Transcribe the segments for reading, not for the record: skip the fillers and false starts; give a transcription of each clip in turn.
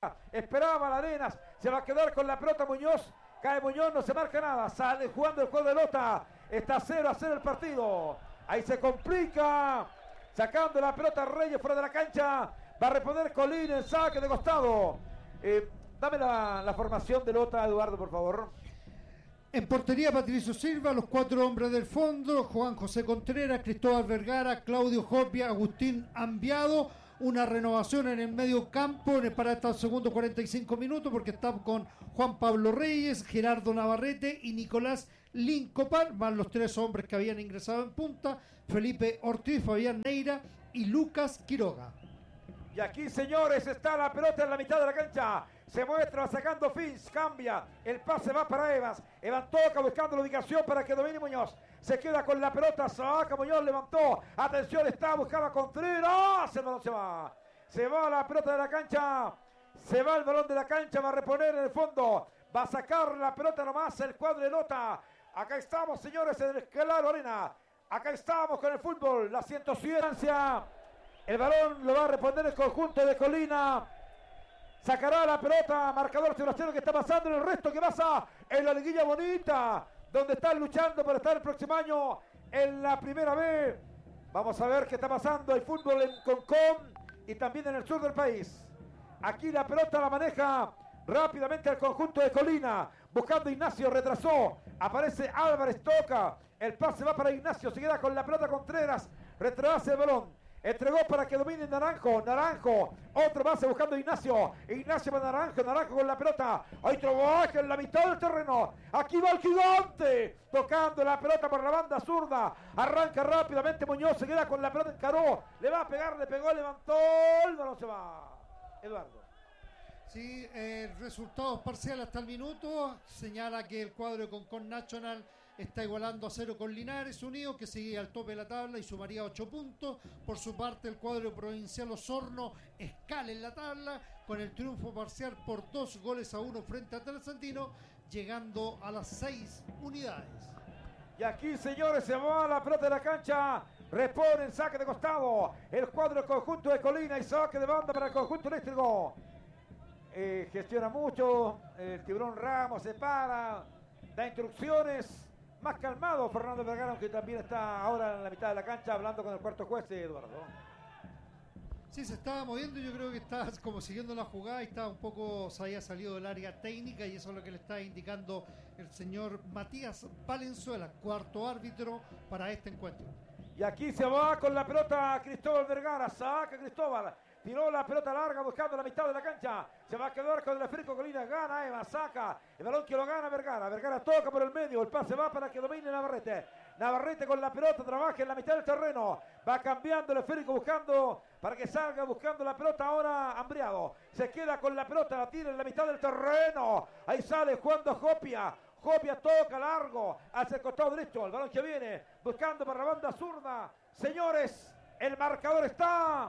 Esperaba la Arenas. Se va a quedar con la pelota Muñoz. Cae Muñoz, no se marca nada. Sale jugando el juego de Lota. Está 0-0 el partido. Ahí se complica. Sacando la pelota Reyes fuera de la cancha. Va a reponer Colín en saque de costado. Dame la formación de Lota, Eduardo, por favor. En portería, Patricio Silva, los 4 hombres del fondo: Juan José Contreras, Cristóbal Vergara, Claudio Jopia, Agustín Ambiado. Una renovación en el medio campo para estos segundos 45 minutos, porque está con Juan Pablo Reyes, Gerardo Navarrete y Nicolás Lincopán, van los 3 hombres que habían ingresado en punta: Felipe Ortiz, Fabián Neira y Lucas Quiroga. Y aquí, señores, está la pelota en la mitad de la cancha. Se muestra sacando Finch, cambia. El pase va para Evans. Evans toca buscando la ubicación para que domine Muñoz. Se queda con la pelota, saca Muñoz, levantó. Atención, está buscando a Contreras. El balón se va. Se va la pelota de la cancha. Se va el balón de la cancha, va a reponer en el fondo. Va a sacar la pelota nomás el cuadro de Lota. Acá estamos, señores, en el Claro Arena. Acá estamos con el fútbol. La 107. El balón lo va a responder el conjunto de Colina. Sacará la pelota. Marcador Sebastián, que está pasando en el resto que pasa en la liguilla bonita, donde están luchando por estar el próximo año en la primera B. Vamos a ver qué está pasando. Hay fútbol en Concón y también en el sur del país. Aquí la pelota la maneja rápidamente el conjunto de Colina. Buscando Ignacio, retrasó. Aparece Álvarez, toca. El pase va para Ignacio. Se queda con la pelota Contreras. Retrasa el balón. Entregó para que domine Naranjo. Naranjo. Otro base buscando Ignacio. Ignacio para Naranjo. Naranjo con la pelota. Hay trabajo en la mitad del terreno. Aquí va el gigante. Tocando la pelota por la banda zurda. Arranca rápidamente Muñoz. Se queda con la pelota. Encaró. Le va a pegar. Le pegó. Levantó. El balón se va. Eduardo. Sí, resultados parciales hasta el minuto. Señala que el cuadro de Concón Nacional está igualando a 0 con Linares Unido, que sigue al tope de la tabla y sumaría 8 puntos. Por su parte, el cuadro provincial Osorno escala en la tabla con el triunfo parcial por 2-1 frente a Trasandino, llegando a las 6 unidades. Y aquí, señores, se va la pelota de la cancha. Repone en saque de costado el cuadro del conjunto de Colina y saque de banda para el conjunto eléctrico. Gestiona mucho el Tiburón Ramos, se para, da instrucciones. Más calmado Fernando Vergara, aunque también está ahora en la mitad de la cancha hablando con el cuarto juez, Eduardo. Sí, se estaba moviendo. Yo creo que está como siguiendo la jugada y está un poco, se había salido del área técnica, y eso es lo que le está indicando el señor Matías Valenzuela, cuarto árbitro para este encuentro. Y aquí se va con la pelota Cristóbal Vergara, saca Cristóbal. Tiró la pelota larga buscando la mitad de la cancha. Se va a quedar con el esférico Colina. Gana Eva, saca. El balón que lo gana Vergara. Vergara toca por el medio. El pase va para que domine Navarrete. Navarrete con la pelota. Trabaja en la mitad del terreno. Va cambiando el esférico buscando para que salga buscando la pelota ahora Ambriado. Se queda con la pelota. La tira en la mitad del terreno. Ahí sale jugando Jopia. Jopia toca largo hacia el costado derecho. El balón que viene buscando para la banda zurda. Señores, el marcador está...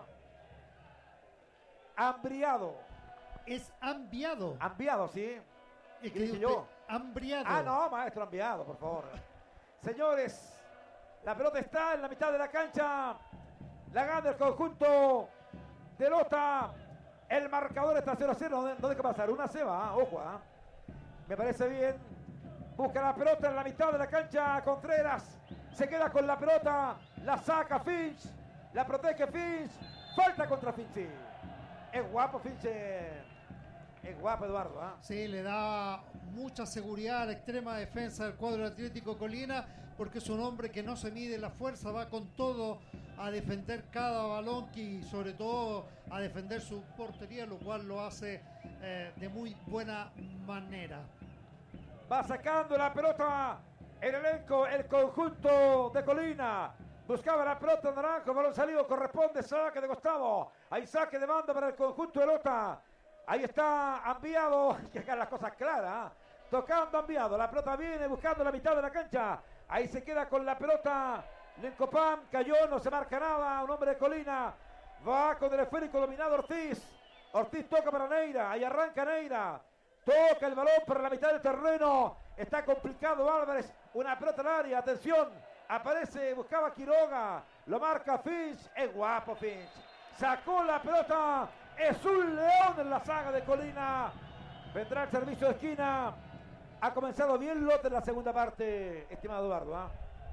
Ambriado. Es Ambiado. Ambiado, sí. Es que dije yo. Ambriado. Ah, no, maestro Ambiado, por favor. Señores, la pelota está en la mitad de la cancha. La gana el conjunto de Lota. El marcador está 0-0. No deja pasar. Una se va, ojo. Me parece bien. Busca la pelota en la mitad de la cancha. Contreras se queda con la pelota. La saca Finch. La protege Finch. Falta contra Finch. Es guapo, Finche. Es guapo, Eduardo. Sí, le da mucha seguridad a la extrema defensa del cuadro Atlético Colina, porque es un hombre que no se mide la fuerza, va con todo a defender cada balón y sobre todo a defender su portería, lo cual lo hace de muy buena manera. Va sacando la pelota el elenco, el conjunto de Colina. Buscaba la pelota Naranjo, balón salido, corresponde saque de costado. Hay saque de banda para el conjunto de Lota. Ahí está Ambiado, que hagan las cosas claras. Tocando Ambiado, la pelota viene buscando la mitad de la cancha. Ahí se queda con la pelota Lencopán, cayó, no se marca nada. Un hombre de Colina va con el esférico dominado Ortiz. Ortiz toca para Neira, ahí arranca Neira. Toca el balón para la mitad del terreno. Está complicado Álvarez, una pelota al área, atención. Aparece, buscaba Quiroga, lo marca Finch, es guapo Finch. Sacó la pelota Es un león en la saga de Colina. Vendrá el servicio de esquina. Ha comenzado bien Lotte en la segunda parte, estimado Eduardo. ¿A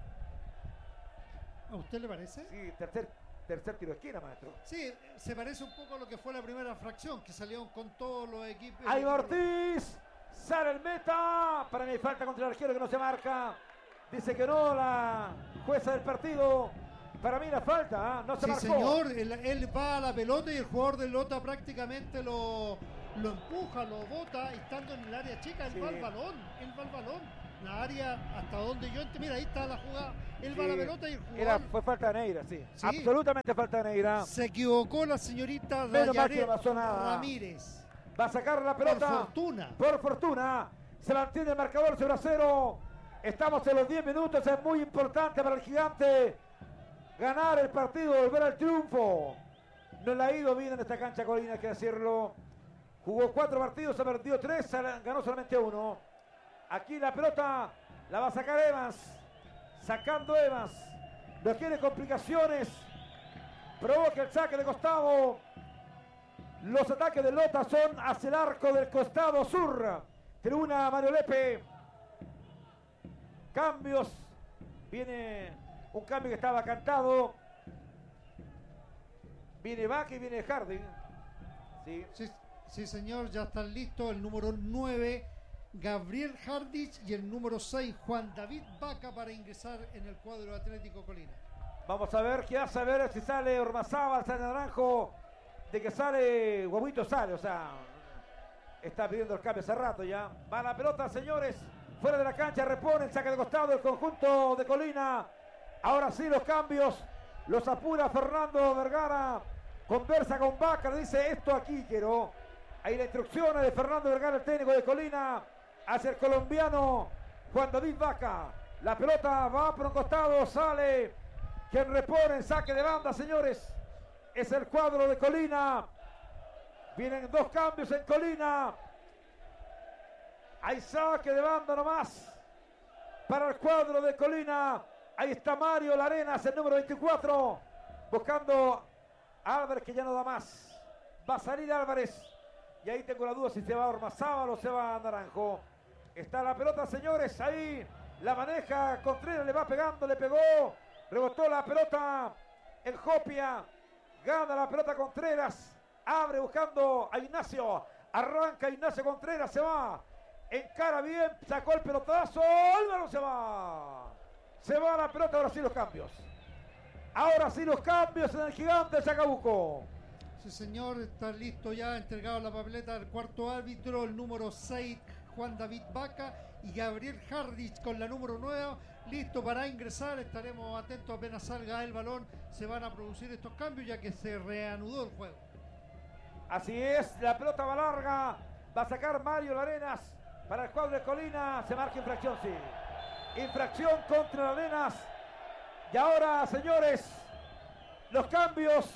usted le parece? Sí, tercer tiro de esquina, maestro. Sí, se parece un poco a lo que fue la primera fracción, que salieron con todos los equipos. Ahí va Ortiz. Sale el meta. Para mí falta contra el arquero que no se marca. Dice que no la jueza del partido. Para mí la falta, no se marcó. Sí, señor, él va a la pelota y el jugador de Lota prácticamente lo empuja, lo bota, estando en el área chica, él va al balón. La área hasta donde yo mira, ahí está la jugada, él va a la pelota y el jugador... Fue falta de Neira, sí. Absolutamente falta de Neira. Se equivocó la señorita Dayaret Ramírez. Va a sacar la pelota. Por fortuna. Se mantiene el marcador 0-0. Estamos en los 10 minutos, es muy importante para el Gigante ganar el partido, volver al triunfo. No le ha ido bien en esta cancha Colina, hay que decirlo. Jugó 4 partidos, ha perdido 3, ganó solamente 1. Aquí la pelota la va a sacar Evans. Sacando Evans. No quiere complicaciones. Provoca el saque de costado. Los ataques de Lota son hacia el arco del costado sur. Tribuna Mario Lepe. Cambios. Viene un cambio que estaba cantado. Viene Vaca y viene Harding. Sí, señor, ya están listos. El número 9, Gabriel Hardich, y el número 6, Juan David Vaca, para ingresar en el cuadro Atlético Colina. Vamos a ver qué hace, a ver si sale Ormazábal, sale Naranjo. De que sale Guaguito sale, o sea, está pidiendo el cambio hace rato ya. Va la pelota, señores, fuera de la cancha, repone el saque de costado el conjunto de Colina. Ahora sí los cambios, los apura Fernando Vergara, conversa con Vaca, le dice esto aquí quiero. Ahí la instrucción de Fernando Vergara, el técnico de Colina, hacia el colombiano Juan David Vaca. La pelota va por un costado, sale quien repone el saque de banda, señores. Es el cuadro de Colina. Vienen 2 cambios en Colina. Hay saque de banda nomás para el cuadro de Colina. Ahí está Mario Larenas, el número 24, buscando a Álvarez, que ya no da más. Va a salir Álvarez. Y ahí tengo la duda si se va a Ormazábal o se va a Naranjo. Está la pelota, señores. Ahí la maneja Contreras, le va pegando, le pegó. Rebotó la pelota en Jopia. Gana la pelota Contreras. Abre buscando a Ignacio. Arranca Ignacio Contreras, se va. Encara bien, sacó el pelotazo. Álvaro se va. Se va la pelota, ahora sí los cambios. Ahora sí los cambios en el Gigante Chacabuco. Sí, señor, está listo ya, entregado la papeleta del cuarto árbitro, el número 6, Juan David Vaca, y Gabriel Hardich con la número 9, listo para ingresar. Estaremos atentos apenas salga el balón, se van a producir estos cambios ya que se reanudó el juego. Así es, la pelota va larga, va a sacar Mario Larenas para el cuadro de Colina, se marca infracción, sí. Infracción contra Larenas. Y ahora, señores, los cambios.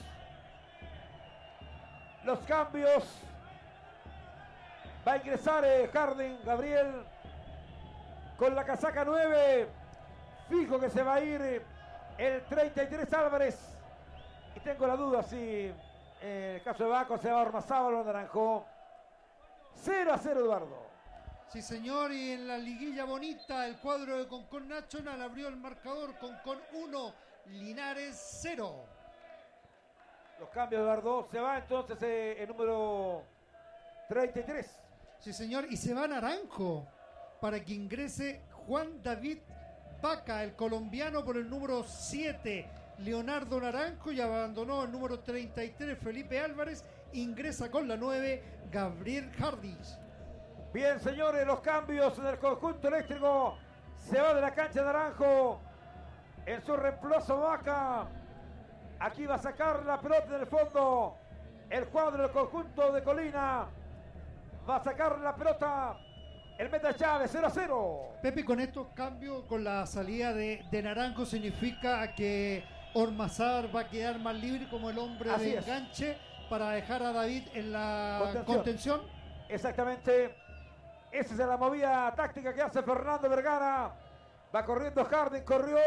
Va a ingresar Harding, Gabriel, con la casaca 9. Fijo que se va a ir el 33 Álvarez. Y tengo la duda si en el caso de Baco se va a Ormazábal o Naranjo. 0-0, Eduardo. Sí, señor, y en la liguilla bonita el cuadro de Concon Nacional abrió el marcador. Concon 1, Linares 0. Los cambios, Eduardo. Se va entonces el número 33. Sí, señor, y se va Naranjo para que ingrese Juan David Vaca, el colombiano, por el número 7, Leonardo Naranjo, y abandonó el número 33, Felipe Álvarez. Ingresa con la 9, Gabriel Hardich. Bien, señores, los cambios en el conjunto eléctrico. Se va de la cancha Naranjo. En su reemplazo Vaca. Aquí va a sacar la pelota en el fondo. El cuadro del conjunto de Colina. Va a sacar la pelota. El meta Chávez, 0-0. Pepe, con estos cambios, con la salida de Naranjo, significa que Ormazábal va a quedar más libre como el hombre Así de es. enganche para dejar a David en la contención. Exactamente. Esa es la movida táctica que hace Fernando Vergara. Va corriendo Harding, corrió.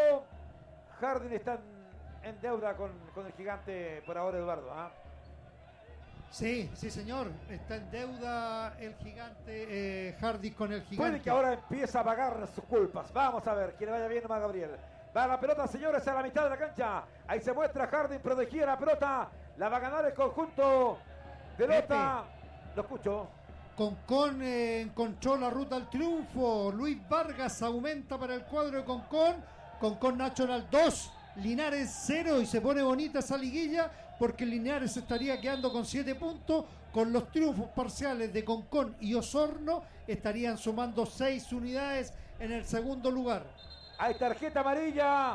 Harding está en deuda con el Gigante por ahora, Eduardo. Sí, sí señor, está en deuda el gigante Hardys con el gigante. Puede que ahora empiece a pagar sus culpas. Vamos a ver, que le vaya bien nomás a Gabriel. Va la pelota, señores, a la mitad de la cancha. Ahí se muestra Harding, protegida la pelota. La va a ganar el conjunto de Lota. Lo escucho. Concón encontró la ruta al triunfo. Luis Vargas aumenta para el cuadro de Concón. Concón Nacional 2, Linares 0 y se pone bonita esa liguilla porque Linares estaría quedando con 7 puntos. Con los triunfos parciales de Concón y Osorno estarían sumando 6 unidades en el segundo lugar. Hay tarjeta amarilla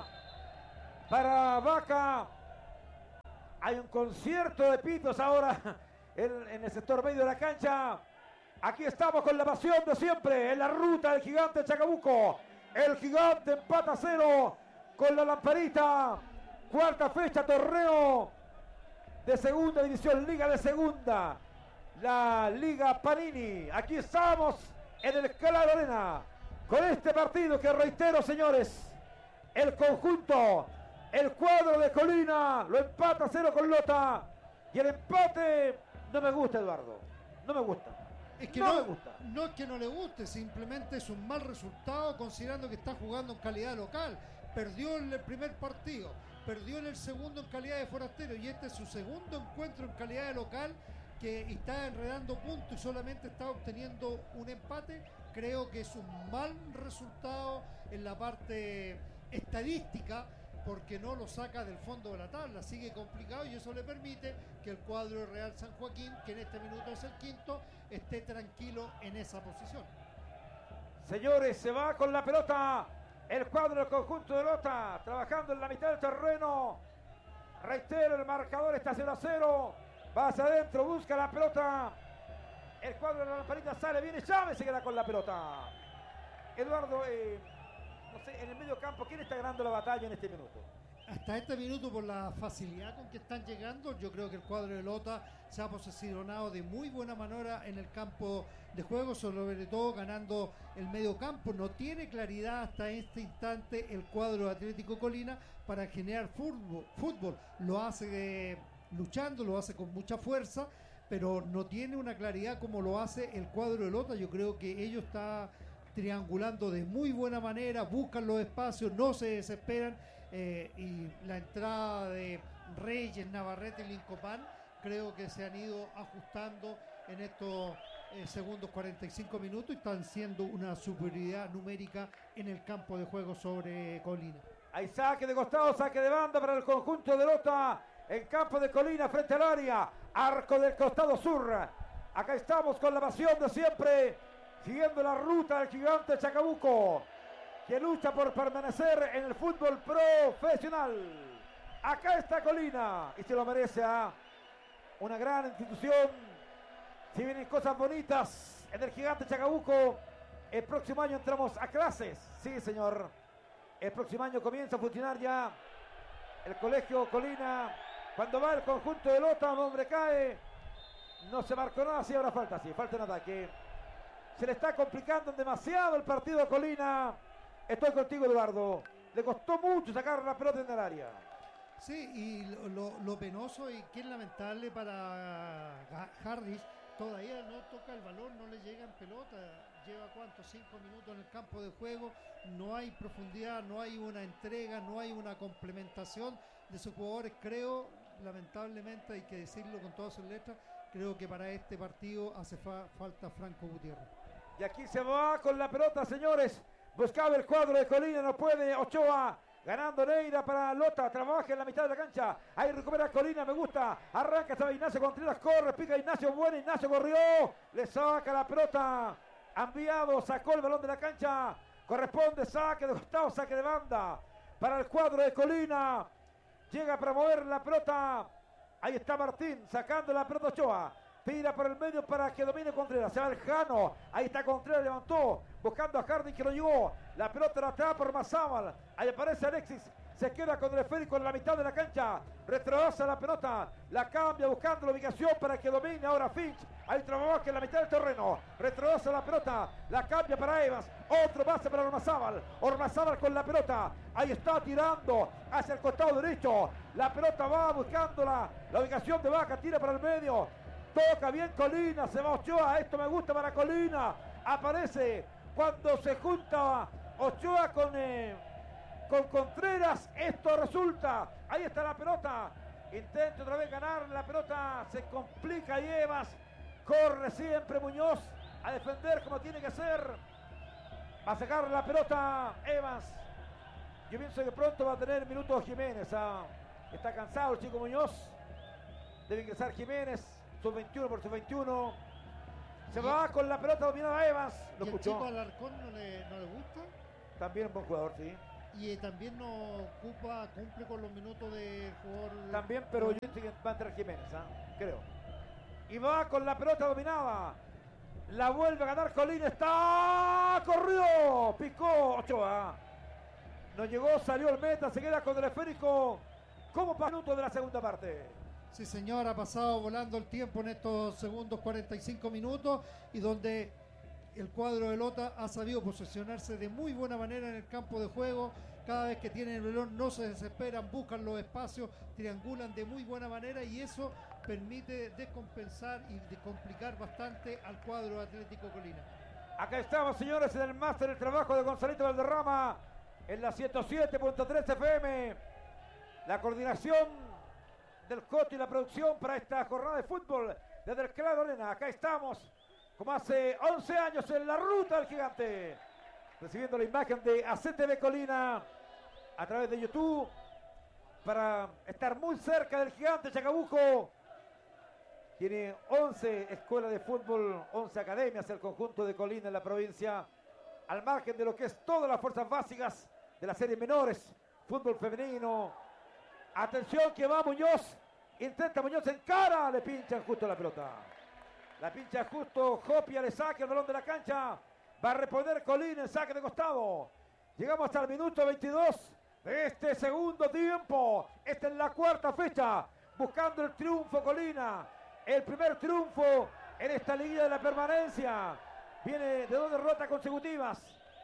para Vaca. Hay un concierto de pitos ahora en el sector medio de la cancha. Aquí estamos con la pasión de siempre en la ruta del gigante Chacabuco. El gigante empata 0 con la lamparita. Cuarta fecha, torneo de segunda división, liga de segunda. La Liga Panini. Aquí estamos en el Claro Arena con este partido que reitero, señores, el conjunto, el cuadro de Colina lo empata 0 con Lota. Y el empate no me gusta, Eduardo. No me gusta. Es que no me gusta. No es que no le guste, simplemente es un mal resultado considerando que está jugando en calidad local. Perdió en el primer partido, perdió en el segundo en calidad de forastero y este es su segundo encuentro en calidad de local que está enredando puntos y solamente está obteniendo un empate. Creo que es un mal resultado en la parte estadística porque no lo saca del fondo de la tabla, sigue complicado y eso le permite que el cuadro de Real San Joaquín, que en este minuto es el quinto, esté tranquilo en esa posición. Señores, se va con la pelota el cuadro del conjunto de Lota, trabajando en la mitad del terreno. Reitero, el marcador está 0-0. Va hacia adentro, busca la pelota. El cuadro de la lamparita sale, viene Chávez, se queda con la pelota. Eduardo, no sé, en el medio campo, ¿quién está ganando la batalla en este minuto? Hasta este minuto, por la facilidad con que están llegando, yo creo que el cuadro de Lota se ha posicionado de muy buena manera en el campo de juego, sobre todo ganando el medio campo. No tiene claridad hasta este instante el cuadro de Atlético Colina para generar fútbol. Lo hace luchando, lo hace con mucha fuerza, pero no tiene una claridad como lo hace el cuadro de Lota. Yo creo que ellos están triangulando de muy buena manera, buscan los espacios, no se desesperan. Y la entrada de Reyes, Navarrete y Lincopán creo que se han ido ajustando en estos segundos 45 minutos y están siendo una superioridad numérica en el campo de juego sobre Colina. Hay saque de costado, saque de banda para el conjunto de Lota en campo de Colina frente al área, arco del costado sur. Acá estamos con la pasión de siempre, siguiendo la ruta del gigante Chacabuco, que lucha por permanecer en el fútbol profesional. Acá está Colina y se lo merece a una gran institución. Si vienen cosas bonitas en el gigante Chacabuco, el próximo año entramos a clases. Sí, señor. El próximo año comienza a funcionar ya el colegio Colina. Cuando va el conjunto de Lota, un hombre cae. No se marcó nada, sí, ahora falta, sí, falta un ataque. Se le está complicando demasiado el partido a Colina. Estoy contigo, Eduardo. Le costó mucho sacar la pelota en el área. Sí, y lo penoso y que es lamentable para Hardys, todavía no toca el balón, no le llega en pelota. Lleva ¿cuánto? 5 minutos en el campo de juego. No hay profundidad, no hay una entrega, no hay una complementación de sus jugadores. Creo, lamentablemente, hay que decirlo con todas sus letras, creo que para este partido hace falta Franco Gutiérrez. Y aquí se va con la pelota, señores. Buscaba el cuadro de Colina, no puede. Ochoa ganando Neira para Lota. Trabaja en la mitad de la cancha. Ahí recupera Colina, me gusta. Arranca, estaba Ignacio Contreras, corre, pica Ignacio, bueno, Ignacio corrió. Le saca la pelota. Enviado, sacó el balón de la cancha. Corresponde saque de costado, saque de banda para el cuadro de Colina. Llega para mover la pelota. Ahí está Martín sacando la pelota Ochoa. Tira por el medio para que domine Contreras. Se va el Jano. Ahí está Contreras, levantó. Buscando a Harding que lo llevó. La pelota la trae por Mazábal. Ahí aparece Alexis. Se queda con el esférico en la mitad de la cancha. Retrasa la pelota. La cambia buscando la ubicación para que domine ahora Finch. Ahí trabaja en la mitad del terreno. Retrasa la pelota. La cambia para Evans. Otro pase para Ormazábal. Ormazábal con la pelota. Ahí está tirando hacia el costado derecho. La pelota va buscando la ubicación de Vaca. Tira para el medio. toca bien Colina, se va Ochoa, esto me gusta para Colina, aparece cuando se junta Ochoa con Contreras, esto resulta, ahí está la pelota, intenta otra vez ganar, la pelota se complica y Evas, corre siempre Muñoz a defender como tiene que ser, va a sacar la pelota Evas, yo pienso que pronto va a tener minutos Jiménez, está cansado el chico Muñoz, debe ingresar Jiménez, sub-21 por sub-21, se va con la pelota dominada Evans, lo escuchó. El chico Alarcón no le gusta. También un buen jugador, sí. Y también no cumple con los minutos de jugador. También, pero yo sé que va a entrar Jiménez, creo. Y va con la pelota dominada. La vuelve a ganar Colina, corrió, picó Ochoa. No llegó, salió el meta, se queda con el esférico. Como para minutos de la segunda parte. Sí, señor, ha pasado volando el tiempo en estos segundos 45 minutos y donde el cuadro de Lota ha sabido posicionarse de muy buena manera en el campo de juego. Cada vez que tienen el balón no se desesperan, buscan los espacios, triangulan de muy buena manera y eso permite descompensar y de complicar bastante al cuadro Atlético Colina. Acá estamos, señores, en el máster del trabajo de Gonzalito Valderrama en la 107.3 FM. La coordinación del Coto y la producción para esta jornada de fútbol desde el Claro Arena. Acá estamos, como hace 11 años, en la ruta del gigante, recibiendo la imagen de ACTV Colina a través de YouTube para estar muy cerca del gigante. Chacabuco tiene 11 escuelas de fútbol, 11 academias el conjunto de Colina en la provincia, al margen de lo que es todas las fuerzas básicas de las series menores, fútbol femenino. Atención que va Muñoz, intenta Muñoz, encara, le pinchan justo la pelota. La pincha justo, Jopia le saca el balón de la cancha, va a reponer Colina en saque de costado. Llegamos hasta el minuto 22 de este segundo tiempo. Esta es la cuarta fecha, buscando el triunfo Colina. El primer triunfo en esta liguilla de la permanencia. Viene de 2 derrotas consecutivas.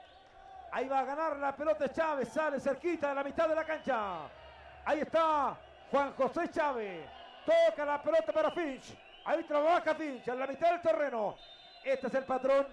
Ahí va a ganar la pelota Chávez, sale cerquita de la mitad de la cancha. Ahí está Juan José Chávez. Toca la pelota para Finch. Ahí trabaja Finch en la mitad del terreno. Este es el patrón.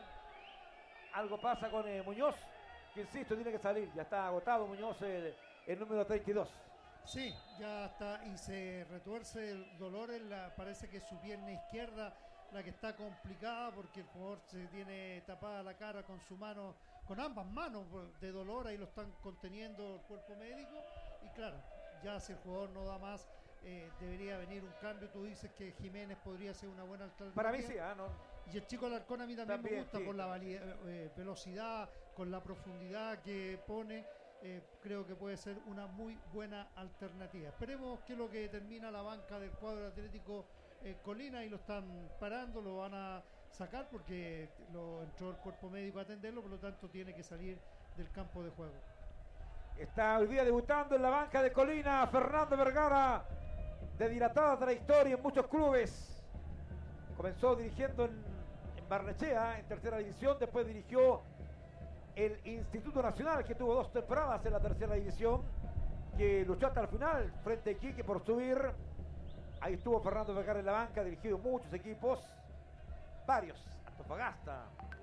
Algo pasa con Muñoz, que insisto, tiene que salir. Ya está agotado Muñoz, el número 32. Sí, ya está. Y se retuerce el dolor parece que es su pierna izquierda la que está complicada porque el jugador se tiene tapada la cara con su mano, con ambas manos de dolor. Ahí lo están conteniendo el cuerpo médico. Y claro, ya si el jugador no da más, debería venir un cambio. Tú dices que Jiménez podría ser una buena alternativa. Para mí sí, ¿no? Y el chico Alarcón a mí también me gusta, sí, por la velocidad, con la profundidad que pone. Creo que puede ser una muy buena alternativa. Esperemos que lo que termina la banca del cuadro Atlético Colina, y lo están parando, lo van a sacar porque lo entró el cuerpo médico a atenderlo, por lo tanto tiene que salir del campo de juego. Está hoy día debutando en la banca de Colina Fernando Vergara, de dilatada trayectoria en muchos clubes. Comenzó dirigiendo en Barnechea, en tercera división, después dirigió el Instituto Nacional, que tuvo 2 temporadas en la tercera división, que luchó hasta el final frente a Iquique por subir. Ahí estuvo Fernando Vergara en la banca, dirigido muchos equipos, varios, Antofagasta.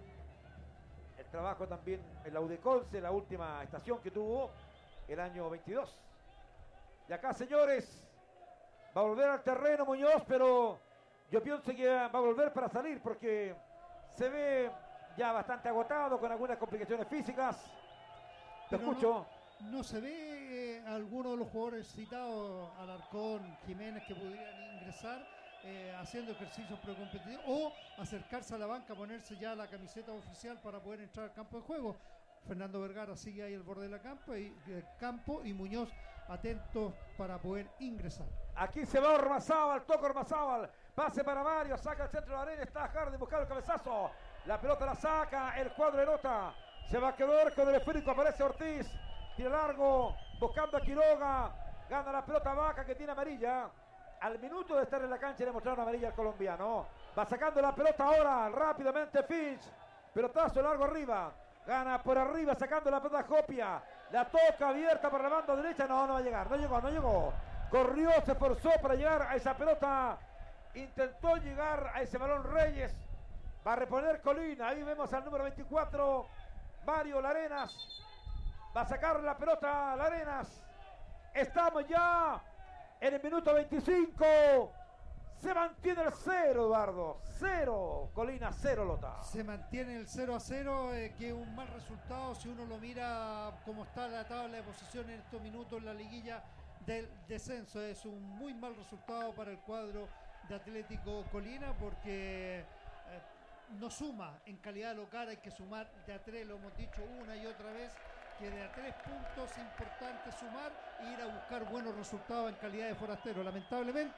El trabajo también en la Udeconce, la última estación que tuvo el año 22. Y acá, señores, va a volver al terreno Muñoz, pero yo pienso que va a volver para salir porque se ve ya bastante agotado, con algunas complicaciones físicas. Te escucho. No se ve alguno de los jugadores citados, Alarcón, Jiménez, que pudieran ingresar haciendo ejercicios precompetitivos o acercarse a la banca, ponerse ya la camiseta oficial para poder entrar al campo de juego. Fernando Vergara sigue ahí al borde de la campo y Muñoz atento para poder ingresar. Aquí se va Ormazábal, toca Ormazábal, pase para Mario, saca el centro de la arena, está Hardy buscando el cabezazo, la pelota la saca el cuadro de Lota, se va a quedar con el esférico, aparece Ortiz, tira largo, buscando a Quiroga, gana la pelota Vaca, que tiene amarilla. Al minuto de estar en la cancha le mostraron amarilla al colombiano. Va sacando la pelota ahora rápidamente Finch, pelotazo largo arriba, gana por arriba sacando la pelota Jopia, la toca abierta por la banda derecha, no va a llegar, no llegó, corrió, se esforzó para llegar a esa pelota Intentó llegar a ese balón Reyes. Va a reponer Colina. Ahí vemos al número 24, Mario Larenas. Va a sacar la pelota Larenas. Estamos ya en el minuto 25. Se mantiene el 0, Eduardo. 0, Colina, 0, Lota. Se mantiene el 0-0, que es un mal resultado si uno lo mira como está la tabla de posiciones en estos minutos en la liguilla del descenso. Es un muy mal resultado para el cuadro de Atlético Colina porque no suma en calidad local, hay que sumar de a 3, lo hemos dicho una y otra vez, que de a 3 puntos es importante sumar e ir a buscar buenos resultados en calidad de forastero. Lamentablemente